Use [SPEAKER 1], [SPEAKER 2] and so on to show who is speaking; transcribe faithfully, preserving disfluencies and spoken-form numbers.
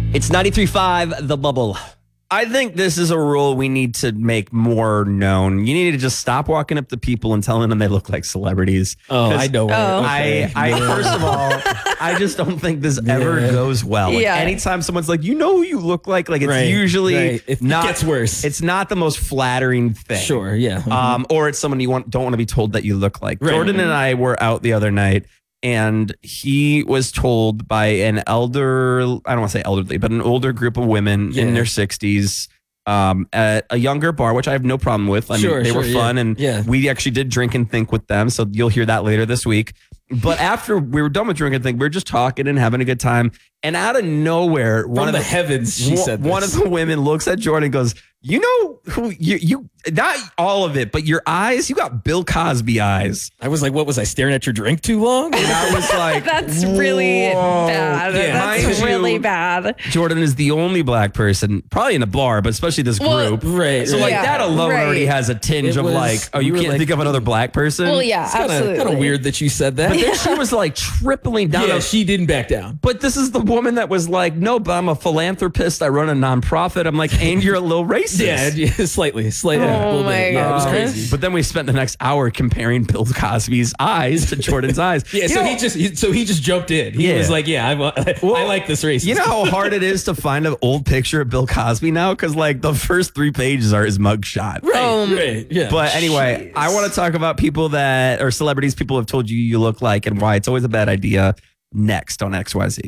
[SPEAKER 1] It's ninety-three point five The Bubble. I think this is a rule we need to make more known. You need to just stop walking up to people and telling them they look like celebrities.
[SPEAKER 2] Oh, I know.
[SPEAKER 3] Oh.
[SPEAKER 1] I,
[SPEAKER 2] Okay.
[SPEAKER 1] I
[SPEAKER 2] Yeah.
[SPEAKER 1] first of all, I just don't think this ever
[SPEAKER 2] Yeah.
[SPEAKER 1] goes well. Like,
[SPEAKER 3] Yeah.
[SPEAKER 1] anytime someone's like, you know who you look like, like it's
[SPEAKER 2] Right,
[SPEAKER 1] usually
[SPEAKER 2] right. It
[SPEAKER 1] not.
[SPEAKER 2] gets worse.
[SPEAKER 1] It's not the most flattering thing.
[SPEAKER 2] Sure, yeah.
[SPEAKER 1] Um, or it's someone you want don't want to be told that you look like.
[SPEAKER 2] Right.
[SPEAKER 1] Jordan and I were out the other night, and he was told by an elder, I don't want to say elderly, but an older group of women
[SPEAKER 2] Yeah.
[SPEAKER 1] in their sixties um, at a younger bar, which I have no problem with. I mean,
[SPEAKER 2] Sure,
[SPEAKER 1] they
[SPEAKER 2] sure,
[SPEAKER 1] were fun,
[SPEAKER 2] yeah.
[SPEAKER 1] and
[SPEAKER 2] Yeah.
[SPEAKER 1] we actually did drink and think with them. So you'll hear that later this week. But after we were done with drink and think, we were just talking and having a good time. And out of nowhere,
[SPEAKER 2] From
[SPEAKER 1] one of
[SPEAKER 2] the
[SPEAKER 1] the
[SPEAKER 2] heavens, she
[SPEAKER 1] one,
[SPEAKER 2] said this.
[SPEAKER 1] one of the women looks at Jordan and goes, you know who you, you, not all of it, but your eyes, you got Bill Cosby eyes.
[SPEAKER 2] I was like, what was I staring at your drink too long?
[SPEAKER 1] And I was like,
[SPEAKER 3] That's really
[SPEAKER 1] whoa.
[SPEAKER 3] bad.
[SPEAKER 2] Yeah.
[SPEAKER 3] That's
[SPEAKER 1] Mind
[SPEAKER 3] really
[SPEAKER 1] you,
[SPEAKER 3] bad.
[SPEAKER 1] Jordan is the only black person, probably in a bar, but especially this
[SPEAKER 3] Well,
[SPEAKER 1] group.
[SPEAKER 2] right.
[SPEAKER 1] So like
[SPEAKER 3] Yeah,
[SPEAKER 1] that alone
[SPEAKER 3] right.
[SPEAKER 1] already has a tinge
[SPEAKER 2] It
[SPEAKER 1] of
[SPEAKER 2] was-
[SPEAKER 1] like, oh,
[SPEAKER 2] you
[SPEAKER 1] you
[SPEAKER 2] were
[SPEAKER 1] can't
[SPEAKER 2] like-
[SPEAKER 1] think of another black person.
[SPEAKER 3] Well, yeah,
[SPEAKER 2] It's kinda,
[SPEAKER 3] absolutely.
[SPEAKER 2] kind of weird that you said that.
[SPEAKER 1] But then she was like tripling down.
[SPEAKER 2] yeah,
[SPEAKER 1] on-
[SPEAKER 2] she didn't back down.
[SPEAKER 1] But this is the woman that was like, no, but I'm a philanthropist. I run a nonprofit. I'm like, and you're a little racist.
[SPEAKER 2] Yeah, yeah, slightly, slightly.
[SPEAKER 3] Oh
[SPEAKER 2] a little
[SPEAKER 3] my
[SPEAKER 2] bit. Yeah, it was
[SPEAKER 3] gosh.
[SPEAKER 2] crazy.
[SPEAKER 1] But then we spent the next hour comparing Bill Cosby's eyes to Jordan's eyes.
[SPEAKER 2] Yeah,
[SPEAKER 1] You
[SPEAKER 2] so
[SPEAKER 1] know-
[SPEAKER 2] he just he, so he just jumped in. He
[SPEAKER 1] Yeah.
[SPEAKER 2] was like, "Yeah, I, wa- I
[SPEAKER 1] Well,
[SPEAKER 2] like this race."
[SPEAKER 1] You know how hard it is to find an old picture of Bill Cosby now? Because like the first three pages are his mugshot.
[SPEAKER 2] right,
[SPEAKER 3] Um,
[SPEAKER 2] right, yeah.
[SPEAKER 1] But anyway, I want to talk about people that or celebrities people have told you you look like and why it's always a bad idea next on X Y Z.